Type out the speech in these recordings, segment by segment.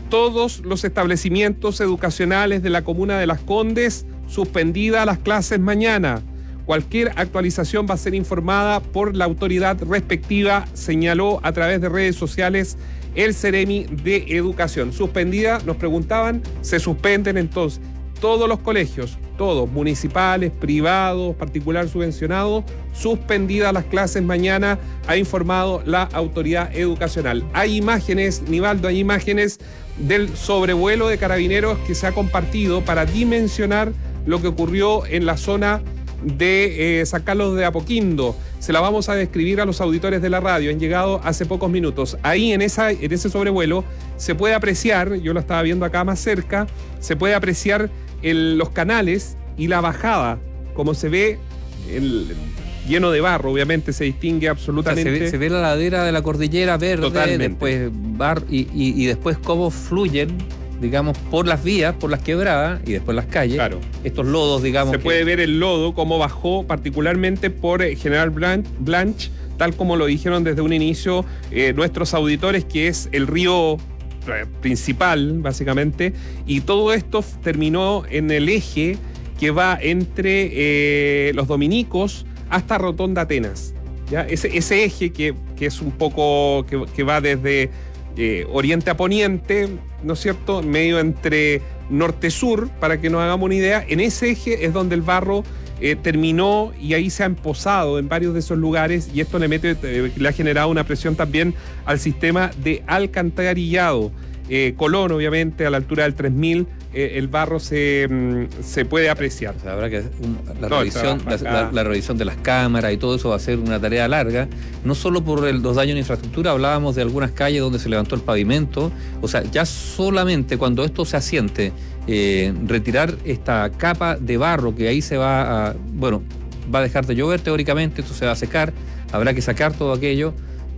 todos los establecimientos educacionales de la comuna de Las Condes, suspendidas las clases mañana. Cualquier actualización va a ser informada por la autoridad respectiva, señaló a través de redes sociales el Ceremi de Educación. Suspendida, nos preguntaban, se suspenden entonces todos los colegios, todos, municipales, privados, particular subvencionados, suspendidas las clases mañana, ha informado la autoridad educacional. Hay imágenes, Nivaldo, hay imágenes del sobrevuelo de Carabineros que se ha compartido para dimensionar lo que ocurrió en la zona de San Carlos de Apoquindo. Se la vamos a describir a los auditores de la radio, han llegado hace pocos minutos. Ahí en ese sobrevuelo se puede apreciar, yo lo estaba viendo acá más cerca, se puede apreciar los canales y la bajada, como se ve lleno de barro, obviamente se distingue absolutamente. O sea, se ve la ladera de la cordillera verde. Totalmente. Después y después cómo fluyen, digamos, por las vías, por las quebradas y después las calles. Claro. Estos lodos, digamos. Se puede ver el lodo, cómo bajó particularmente por General Blanch, tal como lo dijeron desde un inicio nuestros auditores, que es el río principal, básicamente, y todo esto terminó en el eje que va entre los Dominicos hasta Rotonda Atenas. ¿Ya? Ese eje que es un poco, que va desde oriente a poniente, ¿no es cierto?, medio entre norte-sur, para que nos hagamos una idea. En ese eje es donde el barro terminó y ahí se ha emposado en varios de esos lugares, y esto le ha generado una presión también al sistema de alcantarillado. Colón, obviamente, a la altura del 3000, el barro se puede apreciar. O sea, habrá que la revisión de las cámaras y todo eso va a ser una tarea larga, no solo por los daños en infraestructura. Hablábamos de algunas calles donde se levantó el pavimento. O sea, ya solamente cuando esto se asiente, retirar esta capa de barro que ahí se va a dejar de llover teóricamente, esto se va a secar, habrá que sacar todo aquello.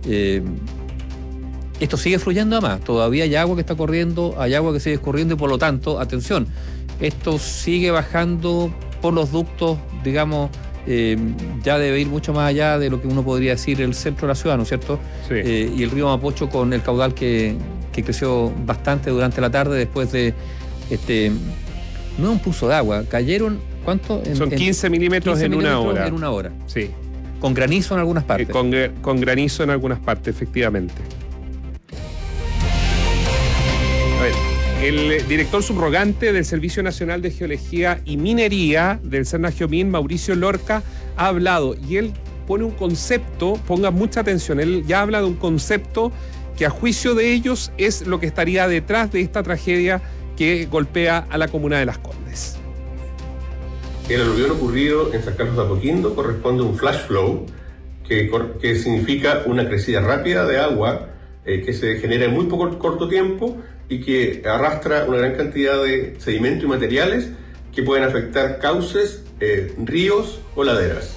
Esto sigue fluyendo a más, todavía hay agua que está corriendo, hay agua que sigue escurriendo, y por lo tanto, atención, esto sigue bajando por los ductos, digamos, ya debe ir mucho más allá de lo que uno podría decir el centro de la ciudad, ¿no es cierto? Sí. Y el río Mapocho, con el caudal que creció bastante durante la tarde después de no es un pulso de agua, cayeron, ¿cuánto? Son 15 milímetros en una hora. En una hora. Sí. Con granizo en algunas partes. Con granizo en algunas partes, efectivamente. A ver, el director subrogante del Servicio Nacional de Geología y Minería del Cernagiomín, Mauricio Lorca, ha hablado, y él pone un concepto, ponga mucha atención, él ya habla de un concepto que a juicio de ellos es lo que estaría detrás de esta tragedia que golpea a la comuna de Las Condes. El aluvión ocurrido en San Carlos de Apoquindo corresponde a un flash flow, que significa una crecida rápida de agua que se genera en muy corto tiempo y que arrastra una gran cantidad de sedimentos y materiales que pueden afectar cauces, ríos o laderas.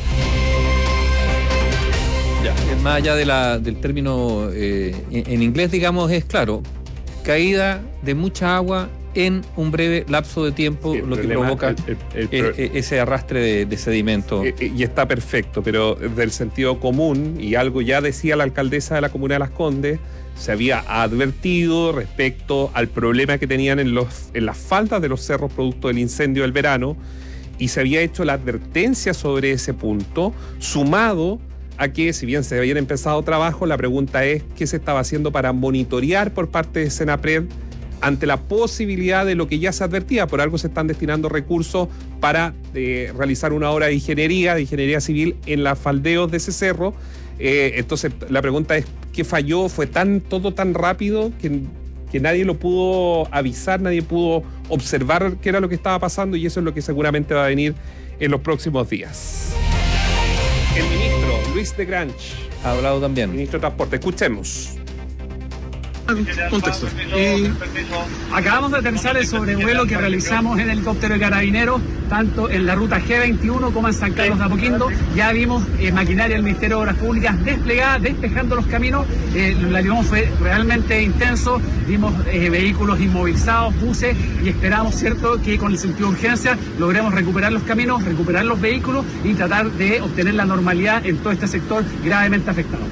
Más allá del término en inglés, digamos, es claro, caída de mucha agua en un breve lapso de tiempo, sí, lo que provoca ese arrastre de sedimento. Y está perfecto, pero del sentido común, y algo ya decía la alcaldesa de la comuna de Las Condes, se había advertido respecto al problema que tenían en las faldas de los cerros producto del incendio del verano, y se había hecho la advertencia sobre ese punto, sumado a que, si bien se habían empezado trabajo, la pregunta es qué se estaba haciendo para monitorear por parte de Senapred ante la posibilidad de lo que ya se advertía. Por algo se están destinando recursos para realizar una obra de ingeniería civil en los faldeos de ese cerro. Entonces la pregunta es ¿qué falló? Fue todo tan rápido que nadie lo pudo avisar, nadie pudo observar qué era lo que estaba pasando, y eso es lo que seguramente va a venir en los próximos días. El ministro Luis de Grange ha hablado también. Ministro de Transporte, escuchemos. Contexto. Acabamos de aterrizar el sobrevuelo que realizamos en helicóptero de Carabineros, tanto en la ruta G21 como en San Carlos de Apoquindo. Ya vimos maquinaria del Ministerio de Obras Públicas desplegada, despejando los caminos. El avión fue realmente intenso, vimos vehículos inmovilizados, buses, y esperamos, cierto, que con el sentido de urgencia logremos recuperar los caminos, recuperar los vehículos y tratar de obtener la normalidad en todo este sector gravemente afectado.